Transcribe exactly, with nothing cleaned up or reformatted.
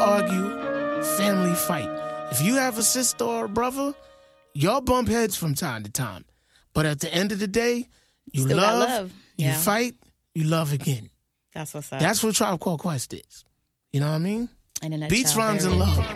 argue, family fight. If you have a sister or a brother, y'all bump heads from time to time. But at the end of the day, you Still got love, love. you Yeah. fight, you love again. That's what's up. That's what Tribe Called Quest is. You know what I mean? In a Beats, nutshell, rhymes, very and well. love.